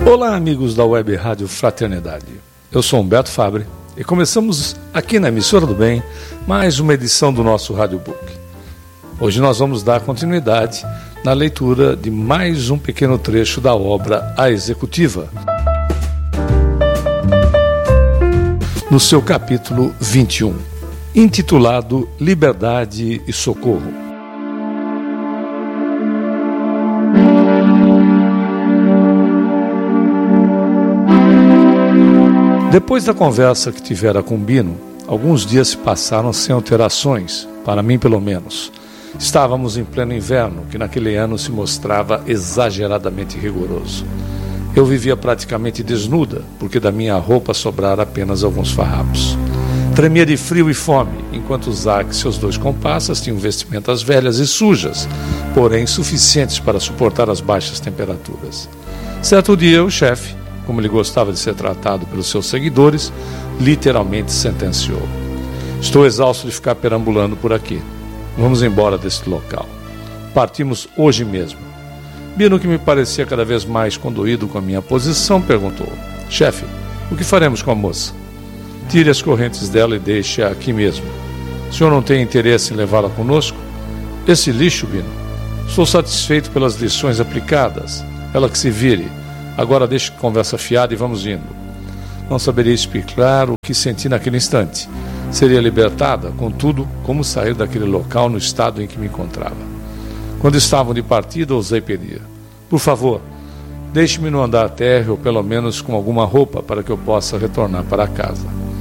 Olá, amigos da Web Rádio Fraternidade. Eu sou Humberto Fabre e começamos aqui na Emissora do Bem mais uma edição do nosso Radiobook. Hoje nós vamos dar continuidade na leitura de mais um pequeno trecho da obra A Executiva, no seu capítulo 21, intitulado Liberdade e Socorro. Depois da conversa que tivera com Bino, alguns dias se passaram sem alterações, para mim pelo menos. Estávamos em pleno inverno, que naquele ano se mostrava exageradamente rigoroso. Eu vivia praticamente desnuda, porque da minha roupa sobrara apenas alguns farrapos. Tremia de frio e fome, enquanto Zack e seus 2 comparsas tinham vestimentas velhas e sujas, porém suficientes para suportar as baixas temperaturas. Certo dia, o chefe, como ele gostava de ser tratado pelos seus seguidores, literalmente sentenciou: "Estou exausto de ficar perambulando por aqui. Vamos embora deste local. Partimos hoje mesmo." Bino, que me parecia cada vez mais condoído com a minha posição, perguntou: "Chefe, o que faremos com a moça?" "Tire as correntes dela e deixe-a aqui mesmo. O senhor não tem interesse em levá-la conosco?" "Esse lixo, Bino? Estou satisfeito pelas lições aplicadas. Ela que se vire. Agora deixe conversa fiada e vamos indo." Não saberia explicar o que senti naquele instante. Seria libertada, contudo, como sair daquele local no estado em que me encontrava. Quando estavam de partida, ousei pedir: "Por favor, deixe-me no andar térreo, ou pelo menos com alguma roupa, para que eu possa retornar para casa."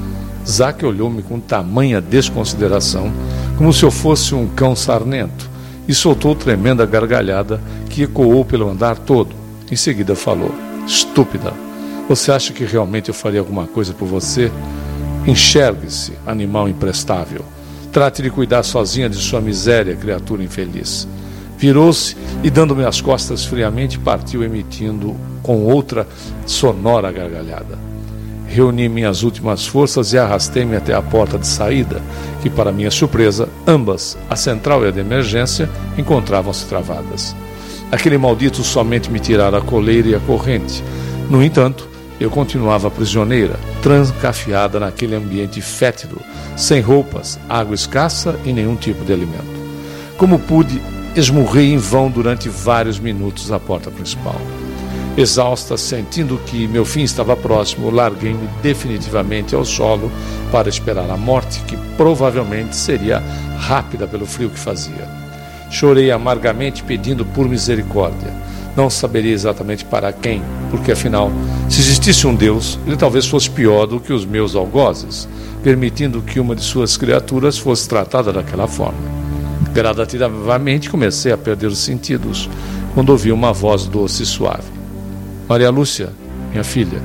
Zack olhou-me com tamanha desconsideração, como se eu fosse um cão sarnento, e soltou tremenda gargalhada que ecoou pelo andar todo. Em seguida falou: "Estúpida, você acha que realmente eu faria alguma coisa por você? Enxergue-se, animal imprestável. Trate de cuidar sozinha de sua miséria, criatura infeliz." Virou-se e, dando-me as costas friamente, partiu emitindo com outra sonora gargalhada. Reuni minhas últimas forças e arrastei-me até a porta de saída, que, para minha surpresa, ambas, a central e a de emergência, encontravam-se travadas. Aquele maldito somente me tirara a coleira e a corrente. No entanto, eu continuava prisioneira, trancafiada naquele ambiente fétido, sem roupas, água escassa e nenhum tipo de alimento. Como pude, esmurrei em vão durante vários minutos a porta principal. Exausta, sentindo que meu fim estava próximo, larguei-me definitivamente ao solo para esperar a morte, que provavelmente seria rápida pelo frio que fazia. Chorei amargamente pedindo por misericórdia. Não saberia exatamente para quem, porque afinal, se existisse um Deus, ele talvez fosse pior do que os meus algozes, permitindo que uma de suas criaturas fosse tratada daquela forma. Gradativamente comecei a perder os sentidos, quando ouvi uma voz doce e suave: "Maria Lúcia, minha filha,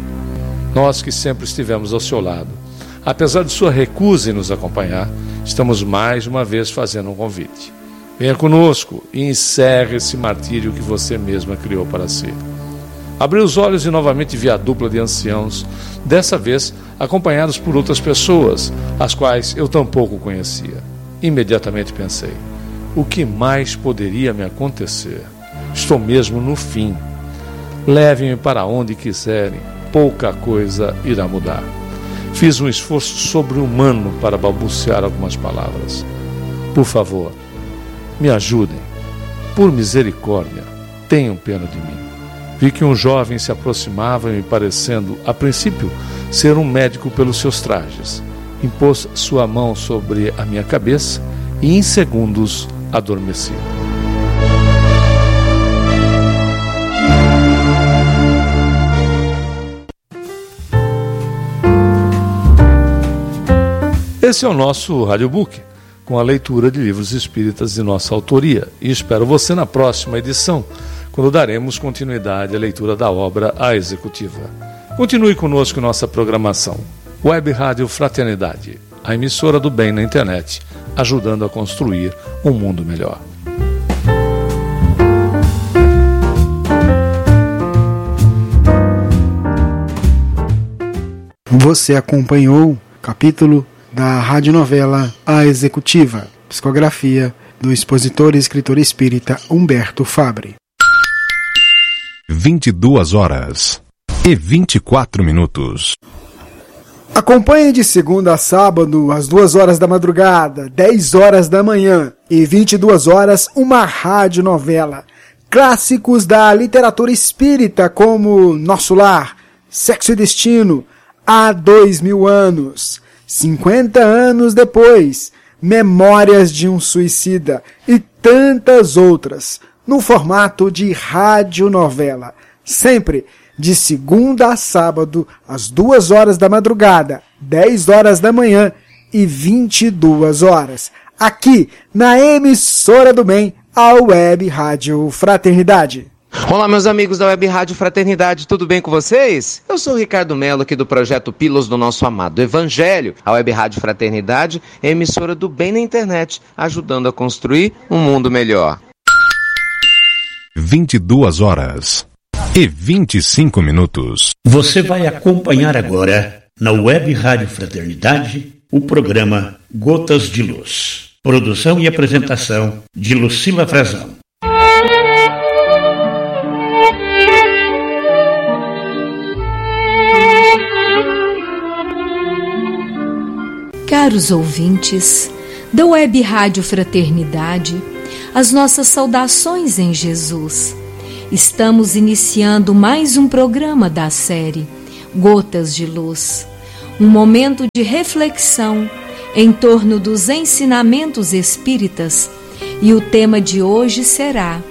nós que sempre estivemos ao seu lado, apesar de sua recusa em nos acompanhar, estamos mais uma vez fazendo um convite. Venha conosco e encerre esse martírio que você mesma criou para si." Abri os olhos e novamente vi a dupla de anciãos, dessa vez acompanhados por outras pessoas, as quais eu tampouco conhecia. Imediatamente pensei: o que mais poderia me acontecer? Estou mesmo no fim. Levem-me para onde quiserem, pouca coisa irá mudar. Fiz um esforço sobre-humano para balbuciar algumas palavras. "Por favor, me ajudem. Por misericórdia, tenham pena de mim." Vi que um jovem se aproximava, me parecendo, a princípio, ser um médico pelos seus trajes. Impôs sua mão sobre a minha cabeça e, em segundos, adormeci. Esse é o nosso Radiobook, com a leitura de livros espíritas de nossa autoria, e espero você na próxima edição, quando daremos continuidade à leitura da obra A Executiva. Continue conosco em nossa programação. Web Rádio Fraternidade, a emissora do bem na internet, ajudando a construir um mundo melhor. Você acompanhou o capítulo da radionovela A Executiva, psicografia do expositor e escritor espírita Humberto Fabre. 22 horas. e 24 minutos. Acompanhe de segunda a sábado, às 2 horas da madrugada, 10 horas da manhã e 22 horas, uma radionovela. Clássicos da literatura espírita como Nosso Lar, Sexo e Destino, Há 2000 anos, 50 anos depois, Memórias de um Suicida e tantas outras, no formato de radionovela. Sempre de segunda a sábado, às 2 horas da madrugada, 10 horas da manhã e 22 horas. Aqui, na emissora do bem, a Web Rádio Fraternidade. Olá, meus amigos da Web Rádio Fraternidade, tudo bem com vocês? Eu sou o Ricardo Melo, aqui do projeto Pílulas do Nosso Amado Evangelho. A Web Rádio Fraternidade é emissora do bem na internet, ajudando a construir um mundo melhor. 22 horas e 25 minutos. Você vai acompanhar agora, na Web Rádio Fraternidade, o programa Gotas de Luz. Produção e apresentação de Lucila Frazão. Caros ouvintes da Web Rádio Fraternidade, as nossas saudações em Jesus. Estamos iniciando mais um programa da série Gotas de Luz, um momento de reflexão em torno dos ensinamentos espíritas, e o tema de hoje será